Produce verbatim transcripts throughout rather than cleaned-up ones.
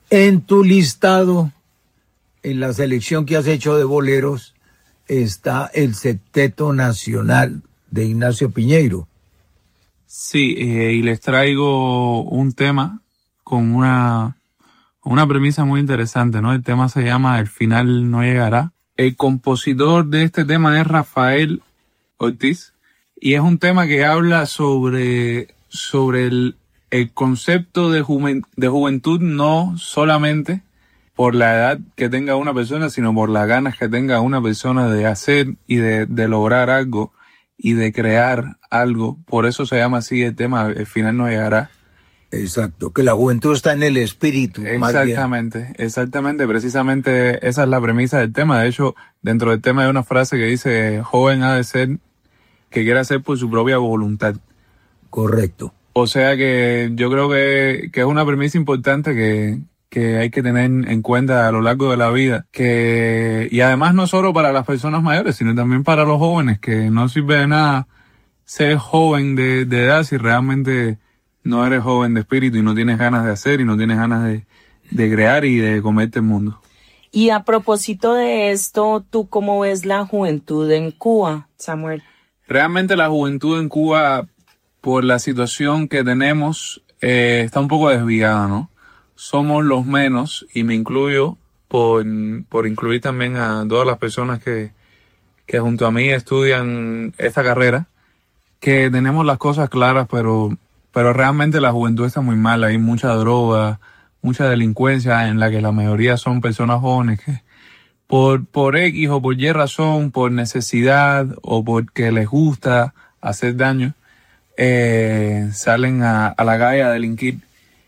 En tu listado, en la selección que has hecho de boleros, está el Septeto Nacional de Ignacio Piñeiro. Sí, eh, y les traigo un tema con una, una premisa muy interesante, ¿no? El tema se llama El final no llegará. El compositor de este tema es Rafael Ortiz y es un tema que habla sobre, sobre el, el concepto de, juven, de juventud, no solamente por la edad que tenga una persona, sino por las ganas que tenga una persona de hacer y de, de lograr algo y de crear algo. Por eso se llama así el tema, El final no llegará. Exacto, que la juventud está en el espíritu. Exactamente, más bien. exactamente, precisamente esa es la premisa del tema. De hecho, dentro del tema hay una frase que dice, joven ha de ser que quiera hacer por su propia voluntad. Correcto. O sea que yo creo que, que es una premisa importante que, que hay que tener en cuenta a lo largo de la vida, que y además no solo para las personas mayores, sino también para los jóvenes, que no sirve de nada ser joven de, de edad si realmente no eres joven de espíritu y no tienes ganas de hacer y no tienes ganas de, de crear y de comerte el mundo. Y a propósito de esto, ¿tú cómo ves la juventud en Cuba, Samuel? Realmente la juventud en Cuba, por la situación que tenemos, eh, está un poco desviada, ¿no? Somos los menos, y me incluyo por, por incluir también a todas las personas que, que junto a mí estudian esta carrera, que tenemos las cosas claras, pero, pero realmente la juventud está muy mal. Hay mucha droga, mucha delincuencia en la que la mayoría son personas jóvenes que por, por X o por Y razón, por necesidad o porque les gusta hacer daño, eh, salen a, a la calle a delinquir.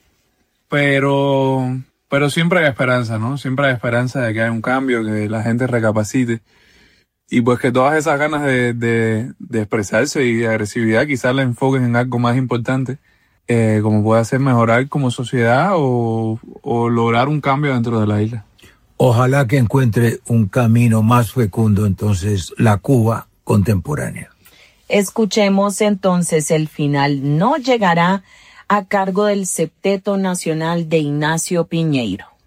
Pero, pero siempre hay esperanza, ¿no? Siempre hay esperanza de que haya un cambio, que la gente recapacite. Y pues que todas esas ganas de, de, de expresarse y de agresividad quizás la enfoquen en algo más importante, eh, como puede ser mejorar como sociedad o, o lograr un cambio dentro de la isla. Ojalá que encuentre un camino más fecundo entonces la Cuba contemporánea. Escuchemos entonces El final no llegará, a cargo del Septeto Nacional de Ignacio Piñeiro.